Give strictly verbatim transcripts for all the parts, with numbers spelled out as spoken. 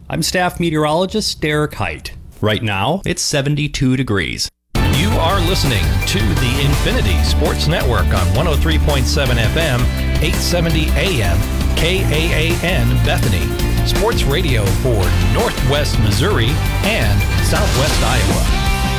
I'm staff meteorologist Derek Height. Right now, it's seventy-two degrees. You are listening to the Infinity Sports Network on one oh three point seven F M, eight seventy A M, K A A N Bethany. Sports radio for Northwest Missouri and Southwest Iowa.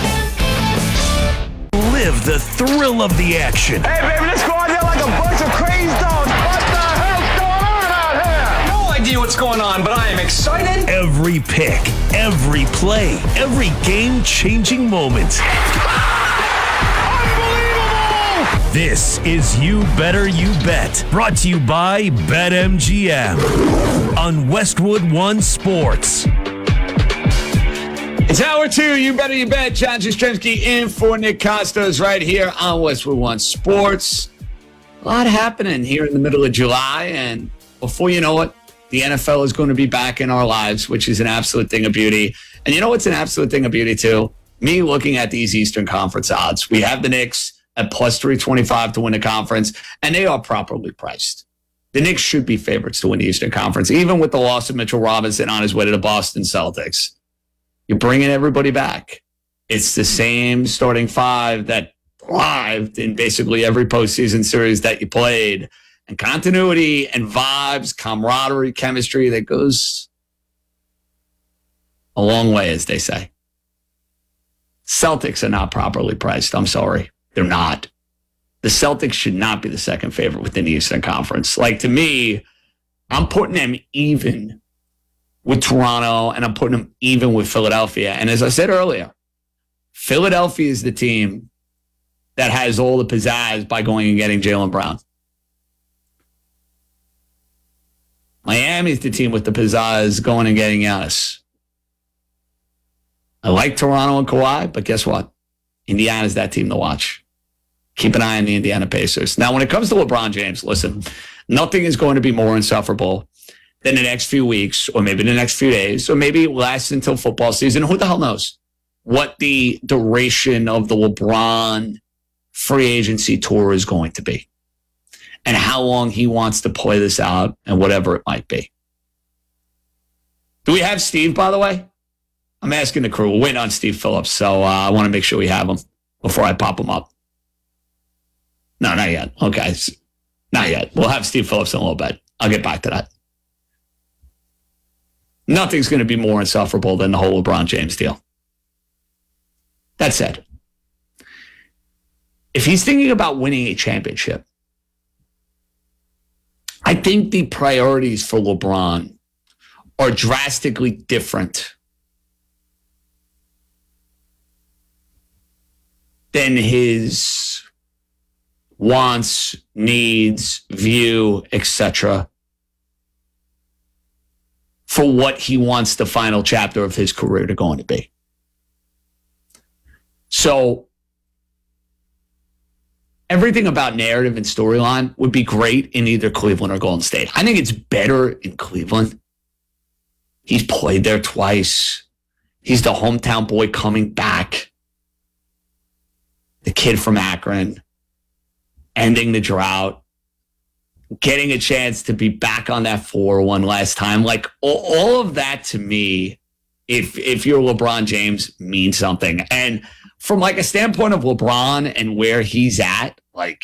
Live the thrill of the action. Hey, baby, let's go out there like a bunch of crazy dogs. What the hell's going on out here? No idea what's going on, but I am excited. Every pick, every play, every game-changing moment. Unbelievable! This is You Better You Bet, brought to you by BetMGM on Westwood One Sports. It's hour two. You Better You Bet. John Jastrzemski in for Nick Costos right here on Westwood One Sports. A lot happening here in the middle of July, and before you know it, the N F L is going to be back in our lives, which is an absolute thing of beauty. And you know what's an absolute thing of beauty too? Me looking at these Eastern Conference odds. We have the Knicks at plus three twenty-five to win the conference, and they are properly priced. The Knicks should be favorites to win the Eastern Conference, even with the loss of Mitchell Robinson on his way to the Boston Celtics. You're bringing everybody back. It's the same starting five that thrived in basically every postseason series that you played. And continuity and vibes, camaraderie, chemistry that goes a long way, as they say. Celtics are not properly priced. I'm sorry. They're not. The Celtics should not be the second favorite within the Eastern Conference. Like, to me, I'm putting them even with Toronto, and I'm putting them even with Philadelphia. And as I said earlier, Philadelphia is the team that has all the pizzazz by going and getting Jaylen Brown. Miami is the team with the pizzazz going and getting Giannis. I like Toronto and Kawhi, but guess what? Indiana's that team to watch. Keep an eye on the Indiana Pacers. Now, when it comes to LeBron James, listen, nothing is going to be more insufferable than the next few weeks, or maybe the next few days, or maybe it lasts until football season. Who the hell knows what the duration of the LeBron free agency tour is going to be and how long he wants to play this out and whatever it might be. Do we have Steve, by the way? I'm asking the crew. We're waiting on Steve Phillips, so uh, I want to make sure we have him before I pop him up. No, not yet. Okay. Not yet. We'll have Steve Phillips in a little bit. I'll get back to that. Nothing's going to be more insufferable than the whole LeBron James deal. That said, if he's thinking about winning a championship, I think the priorities for LeBron are drastically different than his wants, needs, view, et cetera for what he wants the final chapter of his career to going to be. So everything about narrative and storyline would be great in either Cleveland or Golden State. I think it's better in Cleveland. He's played there twice. He's the hometown boy coming back. The kid from Akron, ending the drought, getting a chance to be back on that floor one last time. Like, all, all of that to me, if if you're LeBron James, means something. And from like a standpoint of LeBron and where he's at, like,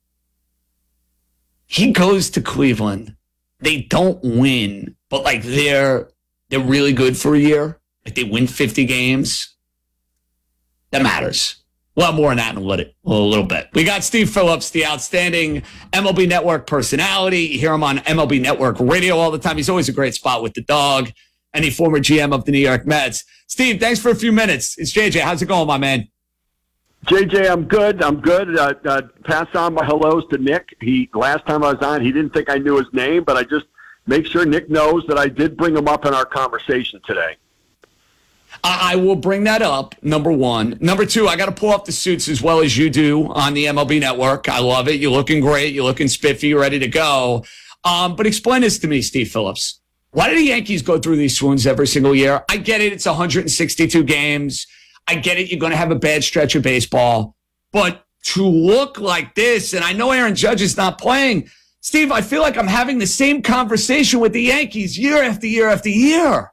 he goes to Cleveland. They don't win, but like they're they're really good for a year. Like they win fifty games. That matters. A lot more on that in a little, a little bit. We got Steve Phillips, the outstanding M L B Network personality. You hear him on M L B Network radio all the time. He's always a great spot with the dog. And the former G M of the New York Mets. Steve, thanks for a few minutes. It's J J. How's it going, my man? J J, I'm good. I'm good. Uh, uh, pass on my hellos to Nick. He last time I was on, he didn't think I knew his name, but I just make sure Nick knows that I did bring him up in our conversation today. I will bring that up, number one. Number two, I got to pull up the suits as well as you do on the M L B Network. I love it. You're looking great. You're looking spiffy, ready to go. Um, but explain this to me, Steve Phillips. Why do the Yankees go through these swoons every single year? I get it. It's one hundred sixty-two games. I get it. You're going to have a bad stretch of baseball. But to look like this, and I know Aaron Judge is not playing, Steve, I feel like I'm having the same conversation with the Yankees year after year after year.